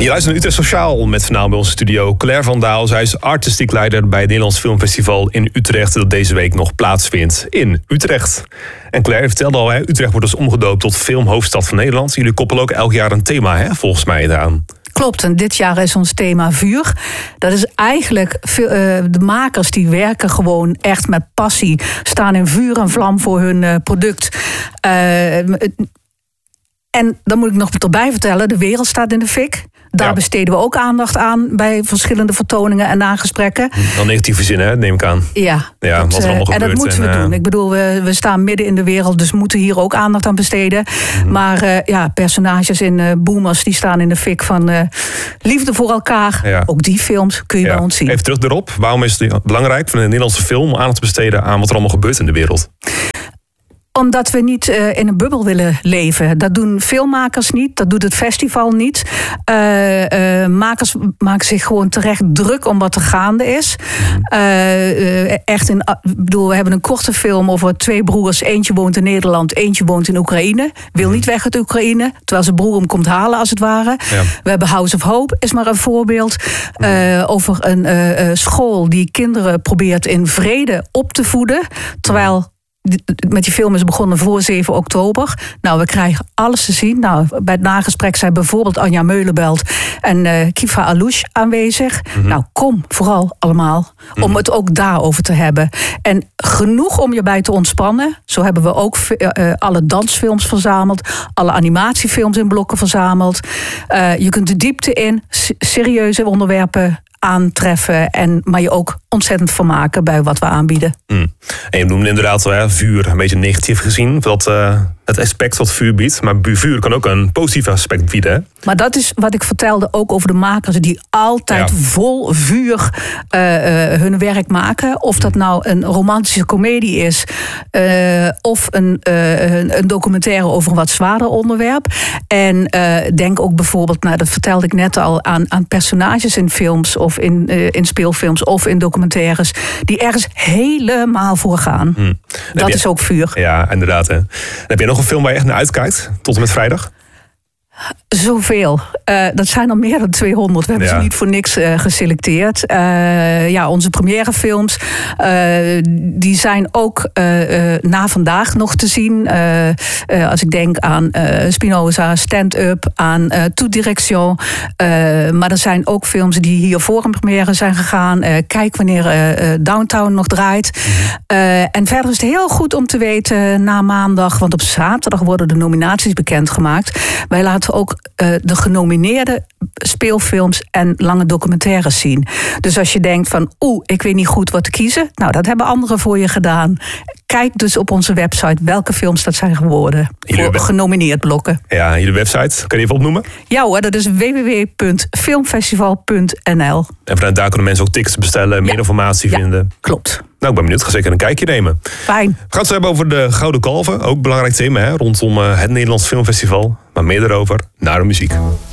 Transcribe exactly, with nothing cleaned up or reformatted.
Je luistert naar Utrecht Sociaal met vanavond bij onze studio Claire van Daal. Zij is artistiek leider bij het Nederlands Filmfestival in Utrecht, dat deze week nog plaatsvindt in Utrecht. En Claire vertelde al, hè, Utrecht wordt dus omgedoopt tot filmhoofdstad van Nederland. Jullie koppelen ook elk jaar een thema, hè, volgens mij, eraan. Klopt, en dit jaar is ons thema vuur. Dat is eigenlijk, uh, de makers die werken gewoon echt met passie. Staan in vuur en vlam voor hun uh, product. Uh, en dan moet ik nog erbij vertellen, de wereld staat in de fik. Daar ja. besteden we ook aandacht aan bij verschillende vertoningen en nagesprekken. Dan negatieve zin, hè, neem ik aan. Ja, ja dat, wat er allemaal en gebeurt. dat moeten we en, uh... doen. Ik bedoel, we, we staan midden in de wereld, dus moeten hier ook aandacht aan besteden. Mm-hmm. Maar uh, ja, personages in uh, Boomers, die staan in de fik van uh, liefde voor elkaar. Ja. Ook die films kun je ja. bij ons zien. Even terug erop. Waarom is het belangrijk voor een Nederlandse film om aandacht te besteden aan wat er allemaal gebeurt in de wereld? Omdat we niet uh, in een bubbel willen leven. Dat doen filmmakers niet, dat doet het festival niet. Uh, uh, makers maken zich gewoon terecht druk om wat er gaande is. Uh, uh, echt in, uh, bedoel, we hebben een korte film over twee broers. Eentje woont in Nederland, eentje woont in Oekraïne. Wil niet weg uit Oekraïne, terwijl zijn broer hem komt halen als het ware. Ja. We hebben House of Hope, is maar een voorbeeld. Uh, over een uh, school die kinderen probeert in vrede op te voeden. Terwijl met die film is begonnen voor zeven oktober. Nou, we krijgen alles te zien. Nou, bij het nagesprek zijn bijvoorbeeld Anja Meulenbelt en uh, Kifa Alouche aanwezig. Mm-hmm. Nou, kom vooral allemaal mm-hmm. om het ook daarover te hebben. En genoeg om je bij te ontspannen. Zo hebben we ook uh, alle dansfilms verzameld, alle animatiefilms in blokken verzameld. Uh, je kunt de diepte in, serieuze onderwerpen aantreffen, en, maar je ook ontzettend vermaken bij wat we aanbieden. Mm. En je noemde inderdaad hè, vuur een beetje negatief gezien, dat uh, het aspect wat vuur biedt. Maar vuur kan ook een positief aspect bieden. Hè? Maar dat is wat ik vertelde ook over de makers die altijd ja. vol vuur uh, uh, hun werk maken. Of dat nou een romantische komedie is, uh, of een, uh, een documentaire over een wat zwaarder onderwerp. En uh, denk ook bijvoorbeeld, nou, dat vertelde ik net al, aan, aan personages in films of in, uh, in speelfilms of in documentaires die ergens helemaal voor gaan. Hmm. Dat je, is ook vuur. Ja, inderdaad. Hè. Heb je nog een film waar je echt naar uitkijkt tot en met vrijdag? Zoveel. Uh, dat zijn al meer dan tweehonderd. We hebben ja. ze niet voor niks uh, geselecteerd. Uh, ja, onze premièrefilms, uh, die zijn ook uh, uh, na vandaag nog te zien. Uh, uh, als ik denk aan uh, Spinoza, Stand-up, aan uh, Toute Direction. Uh, maar er zijn ook films die hier voor een première zijn gegaan. Uh, kijk wanneer uh, Downtown nog draait. Mm-hmm. Uh, en verder is het heel goed om te weten na maandag, want op zaterdag worden de nominaties bekendgemaakt. Wij laten ook uh, de genomineerde speelfilms en lange documentaires zien. Dus als je denkt van, oeh, ik weet niet goed wat te kiezen. Nou, dat hebben anderen voor je gedaan. Kijk dus op onze website welke films dat zijn geworden. Jullie voor web- genomineerd blokken. Ja, jullie website, kan je even opnoemen? Ja hoor, dat is w w w punt filmfestival punt n l. En vanuit daar kunnen mensen ook tickets bestellen, meer ja. informatie ja, vinden. Klopt. Nou, ik ben benieuwd. Ga zeker een kijkje nemen. Fijn. We gaan het zo hebben over de Gouden Kalven. Ook een belangrijk thema hè, rondom het Nederlands Filmfestival. Maar meer daarover na de muziek.